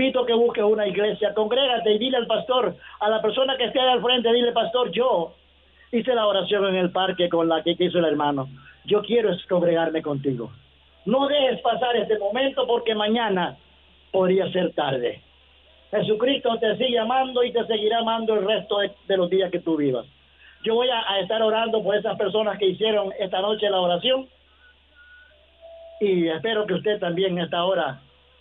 invito a que busques una iglesia, congrégate y dile al pastor, a la persona que esté ahí al frente, dile, pastor, yo hice la oración en el parque con la que hizo el hermano. Yo quiero congregarme contigo. No dejes pasar este momento porque mañana podría ser tarde. Jesucristo te sigue amando y te seguirá amando el resto de los días que tú vivas. Yo voy a estar orando por esas personas que hicieron esta noche la oración y espero que usted también a esta hora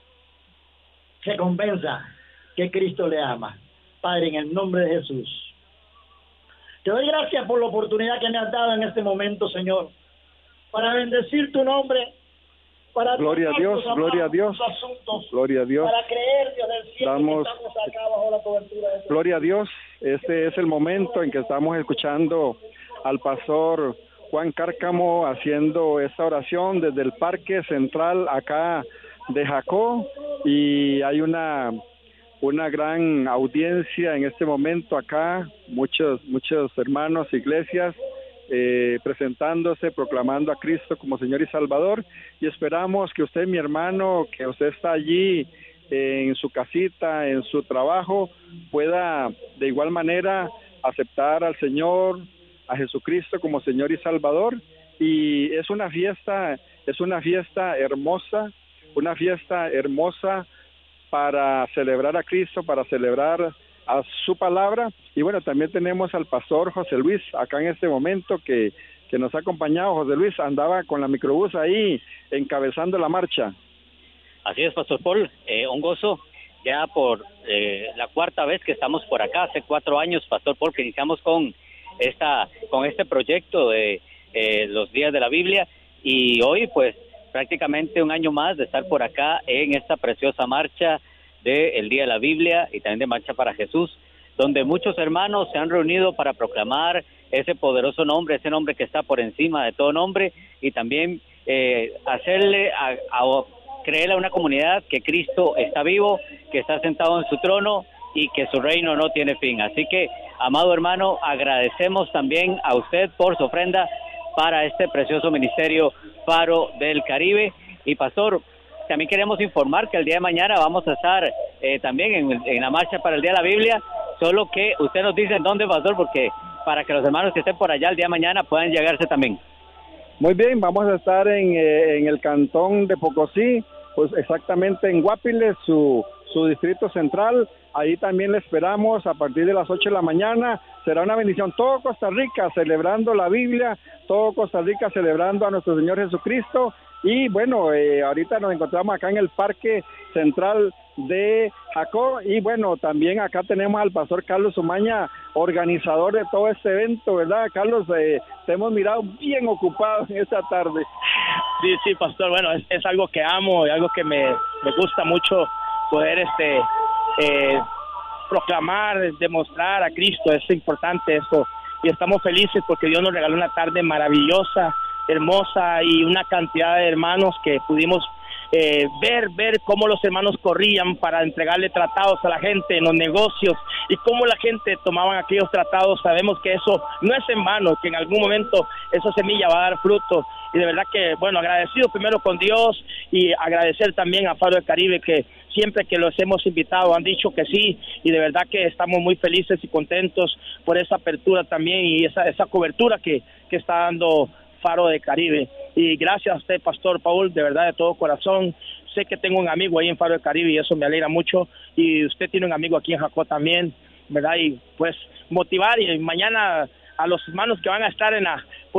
se convenza que Cristo le ama. Padre, en el nombre de Jesús, te doy gracias por la oportunidad que me has dado en este momento, Señor, para bendecir tu nombre, para gloria a Dios, gloria a Dios, gloria a Dios. Para creer, Dios del cielo, que estamos acá bajo la cobertura de gloria a Dios. Este es el momento en que estamos escuchando al pastor Juan Cárcamo haciendo esta oración desde el Parque Central acá de Jacó, y hay una gran audiencia en este momento acá, muchos hermanos, iglesias, presentándose, proclamando a Cristo como Señor y Salvador, y esperamos que usted, mi hermano, que usted está allí en su casita, en su trabajo, pueda de igual manera aceptar al Señor, a Jesucristo como Señor y Salvador. Y es una fiesta hermosa, una fiesta hermosa para celebrar a Cristo, para celebrar a su palabra. Y bueno, también tenemos al pastor José Luis acá en este momento que nos ha acompañado. José Luis andaba con la microbús ahí encabezando la marcha. Así es, Pastor Paul, un gozo ya por la cuarta vez que estamos por acá. Hace 4 años, Pastor Paul, que iniciamos con este proyecto de los días de la Biblia, y hoy pues prácticamente un año más de estar por acá en esta preciosa marcha del Día de la Biblia y también de Marcha para Jesús, donde muchos hermanos se han reunido para proclamar ese poderoso nombre, ese nombre que está por encima de todo nombre, y también hacerle creerle a una comunidad que Cristo está vivo, que está sentado en su trono y que su reino no tiene fin. Así que, amado hermano, agradecemos también a usted por su ofrenda para este precioso ministerio Faro del Caribe. Y pastor, también queremos informar que el día de mañana vamos a estar también en la marcha para el Día de la Biblia, solo que usted nos dice en dónde, pastor, porque para que los hermanos que estén por allá el día de mañana puedan llegarse también. Muy bien, vamos a estar en el cantón de Pocosí, pues exactamente en Guapiles, su distrito central. Ahí también le esperamos a partir de las 8 de la mañana. Será una bendición. Todo Costa Rica celebrando la Biblia, todo Costa Rica celebrando a nuestro Señor Jesucristo. Y bueno, ahorita nos encontramos acá en el Parque Central de Jacó, y bueno, también acá tenemos al pastor Carlos Umaña, organizador de todo este evento, ¿verdad, Carlos? Te hemos mirado bien ocupado en esta tarde. Sí, pastor, bueno, es algo que amo y algo que me gusta mucho poder proclamar, demostrar a Cristo. Es importante eso, y estamos felices porque Dios nos regaló una tarde maravillosa, hermosa, y una cantidad de hermanos que pudimos ver cómo los hermanos corrían para entregarle tratados a la gente en los negocios, y cómo la gente tomaban aquellos tratados. Sabemos que eso no es en vano, que en algún momento esa semilla va a dar fruto, y de verdad que, bueno, agradecido primero con Dios, y agradecer también a Faro del Caribe, que siempre que los hemos invitado han dicho que sí, y de verdad que estamos muy felices y contentos por esa apertura también, y esa cobertura que está dando Faro del Caribe. Y gracias a usted, Pastor Paul, de verdad, de todo corazón. Sé que tengo un amigo ahí en Faro del Caribe y eso me alegra mucho, y usted tiene un amigo aquí en Jacó también, ¿verdad? Y pues motivar, y mañana a los hermanos que van a estar en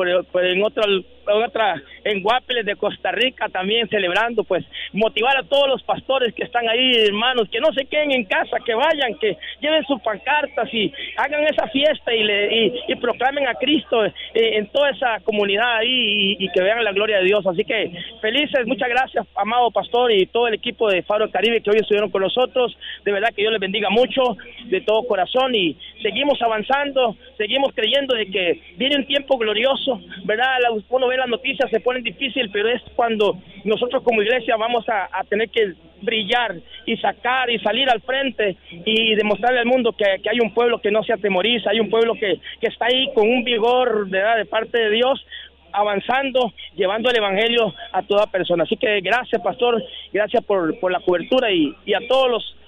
Guapiles de Costa Rica también celebrando, pues motivar a todos los pastores que están ahí, hermanos, que no se queden en casa, que vayan, que lleven sus pancartas y hagan esa fiesta y proclamen a Cristo en toda esa comunidad ahí, y que vean la gloria de Dios. Así que felices, muchas gracias, amado pastor, y todo el equipo de Faro del Caribe que hoy estuvieron con nosotros. De verdad que Dios les bendiga mucho de todo corazón, y seguimos avanzando, seguimos creyendo de que viene un tiempo glorioso, ¿verdad? Uno ve las noticias, se ponen difícil, pero es cuando nosotros como iglesia vamos a tener que brillar y sacar y salir al frente y demostrarle al mundo que hay un pueblo que no se atemoriza, hay un pueblo que está ahí con un vigor, ¿verdad?, de parte de Dios, avanzando, llevando el evangelio a toda persona. Así que gracias, pastor, gracias por la cobertura, y a todos los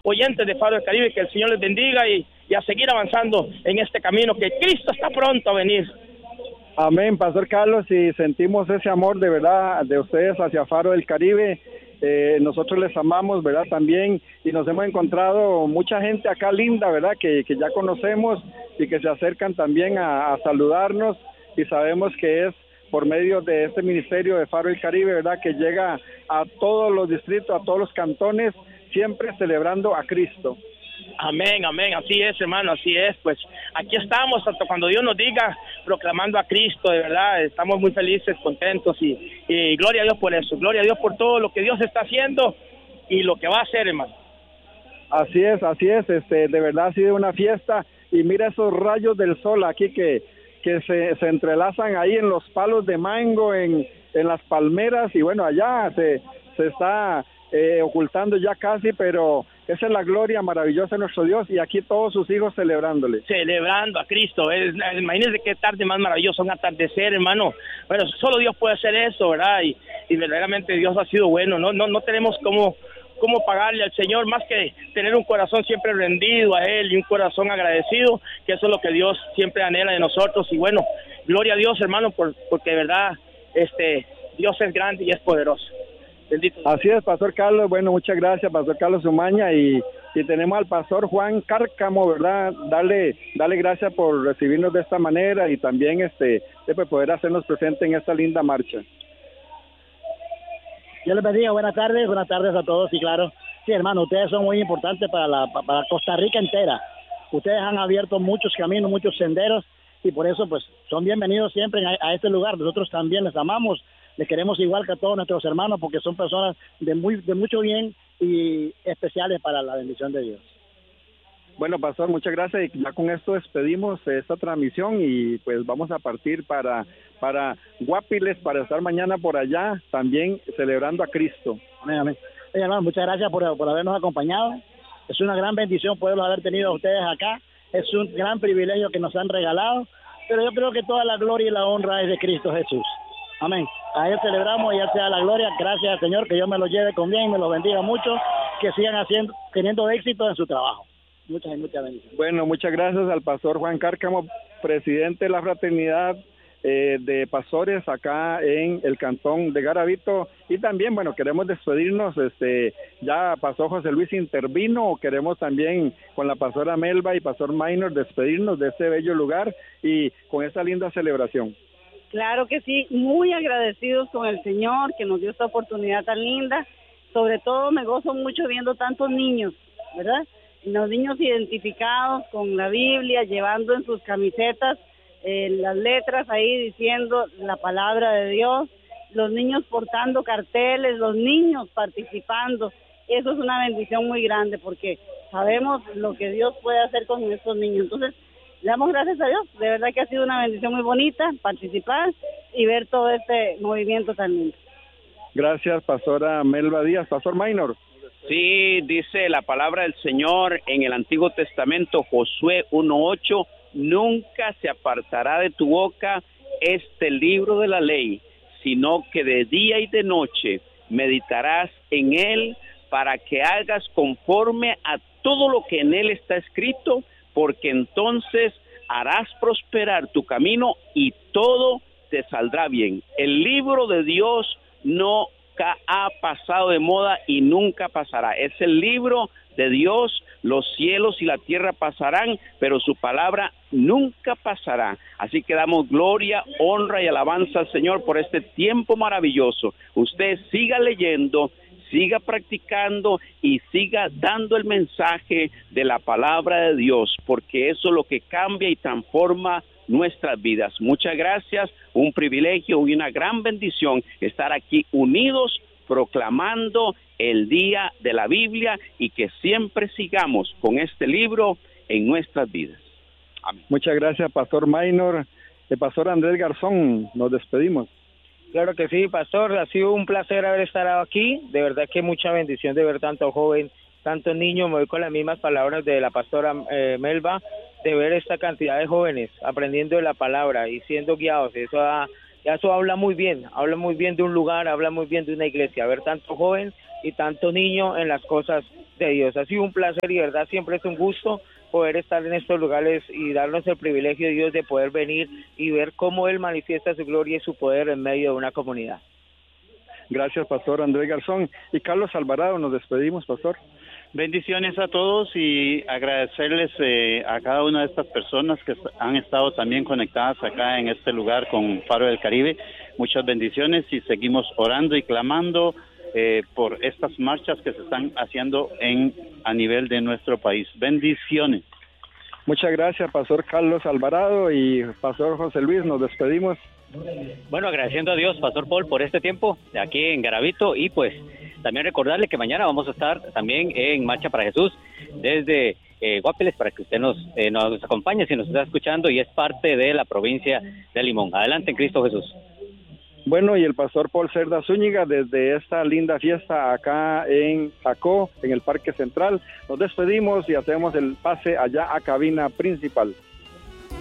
oyentes de Faro del Caribe, que el Señor les bendiga y a seguir avanzando en este camino, que Cristo está pronto a venir. Amén, Pastor Carlos, y sentimos ese amor de verdad de ustedes hacia Faro del Caribe. Nosotros les amamos, ¿verdad? También, y nos hemos encontrado mucha gente acá linda, ¿verdad? Que ya conocemos y que se acercan también a saludarnos, y sabemos que es por medio de este ministerio de Faro del Caribe, ¿verdad? Que llega a todos los distritos, a todos los cantones, siempre celebrando a Cristo. Amén, amén, así es, hermano, así es. Pues aquí estamos, hasta cuando Dios nos diga, proclamando a Cristo, de verdad, estamos muy felices, contentos y gloria a Dios por eso, gloria a Dios por todo lo que Dios está haciendo y lo que va a hacer, hermano. Así es, de verdad ha sido una fiesta, y mira esos rayos del sol aquí que se entrelazan ahí en los palos de mango, en las palmeras, y bueno, allá se está ocultando ya casi, pero esa es la gloria maravillosa de nuestro Dios, y aquí todos sus hijos celebrándole. Celebrando a Cristo, imagínense qué tarde más maravillosa, un atardecer, hermano. Bueno, solo Dios puede hacer eso, ¿verdad? Y verdaderamente Dios ha sido bueno, no tenemos cómo pagarle al Señor, más que tener un corazón siempre rendido a Él y un corazón agradecido, que eso es lo que Dios siempre anhela de nosotros. Y bueno, gloria a Dios, hermano, porque de verdad Dios es grande y es poderoso. Bendito. Así es, Pastor Carlos. Bueno, muchas gracias, Pastor Carlos Umaña, y tenemos al Pastor Juan Cárcamo, ¿verdad? Dale gracias por recibirnos de esta manera, y también de poder hacernos presente en esta linda marcha. Dios les bendiga, buenas tardes a todos, y claro, sí, hermano, ustedes son muy importantes para Costa Rica entera. Ustedes han abierto muchos caminos, muchos senderos, y por eso pues son bienvenidos siempre a este lugar. Nosotros también les amamos, les queremos igual que a todos nuestros hermanos, porque son personas de mucho bien y especiales para la bendición de Dios. Bueno, Pastor, muchas gracias, y ya con esto despedimos esta transmisión, y pues vamos a partir para Guapiles, para estar mañana por allá también celebrando a Cristo. Amén, amén. Oye, hermano, muchas gracias por habernos acompañado. Es una gran bendición poderlos haber tenido a ustedes acá. Es un gran privilegio que nos han regalado, pero yo creo que toda la gloria y la honra es de Cristo Jesús. Amén. A Él celebramos y a Él sea la gloria. Gracias al Señor, que Dios me los lleve con bien, me los bendiga mucho, que sigan teniendo éxito en su trabajo. Muchas bendiciones. Bueno, muchas gracias al Pastor Juan Cárcamo, presidente de la Fraternidad de Pastores acá en el cantón de Garavito, y también, bueno, queremos despedirnos, ya Pastor José Luis intervino, queremos también con la Pastora Melba y Pastor Minor despedirnos de este bello lugar y con esta linda celebración. Claro que sí, muy agradecidos con el Señor que nos dio esta oportunidad tan linda. Sobre todo me gozo mucho viendo tantos niños, ¿verdad? Los niños identificados con la Biblia, llevando en sus camisetas las letras ahí diciendo la palabra de Dios, los niños portando carteles, los niños participando. Eso es una bendición muy grande, porque sabemos lo que Dios puede hacer con estos niños. Entonces, le damos gracias a Dios. De verdad que ha sido una bendición muy bonita participar y ver todo este movimiento tan lindo. Gracias, Pastora Melba Díaz. Pastor Minor. Sí, dice la palabra del Señor en el Antiguo Testamento, Josué 1:8, nunca se apartará de tu boca este libro de la ley, sino que de día y de noche meditarás en él, para que hagas conforme a todo lo que en él está escrito, porque entonces harás prosperar tu camino y todo te saldrá bien. El libro de Dios no ha pasado de moda y nunca pasará. Es el libro de Dios. Los cielos y la tierra pasarán, pero su palabra nunca pasará. Así que damos gloria, honra y alabanza al Señor por este tiempo maravilloso. Usted siga leyendo, siga practicando y siga dando el mensaje de la palabra de Dios, porque eso es lo que cambia y transforma nuestras vidas. Muchas gracias, un privilegio y una gran bendición estar aquí unidos proclamando el día de la Biblia, y que siempre sigamos con este libro en nuestras vidas. Amén. Muchas gracias, Pastor Minor. El Pastor Andrés Garzón, nos despedimos. Claro que sí, Pastor, ha sido un placer haber estado aquí. De verdad que mucha bendición de ver tanto joven, tanto niño. Me voy con las mismas palabras de la Pastora Melba, de ver esta cantidad de jóvenes aprendiendo de la palabra y siendo guiados. Eso habla muy bien de un lugar, habla muy bien de una iglesia, ver tanto joven y tanto niño en las cosas de Dios. Ha sido un placer y de verdad siempre es un gusto poder estar en estos lugares y darnos el privilegio de Dios de poder venir y ver cómo Él manifiesta su gloria y su poder en medio de una comunidad. Gracias, Pastor Andrés Garzón. Y Carlos Alvarado, nos despedimos, Pastor. Bendiciones a todos y agradecerles a cada una de estas personas que han estado también conectadas acá en este lugar con Faro del Caribe. Muchas bendiciones y seguimos orando y clamando por estas marchas que se están haciendo a nivel de nuestro país. Bendiciones. Muchas gracias, Pastor Carlos Alvarado y Pastor José Luis. Nos despedimos. Bueno, agradeciendo a Dios, Pastor Paul, por este tiempo aquí en Garavito y pues también recordarle que mañana vamos a estar también en Marcha para Jesús desde Guapiles para que usted nos acompañe si nos está escuchando y es parte de la provincia de Limón. Adelante en Cristo Jesús. Bueno, y el Pastor Paul Cerda Zúñiga desde esta linda fiesta acá en Jacó, en el Parque Central. Nos despedimos y hacemos el pase allá a cabina principal.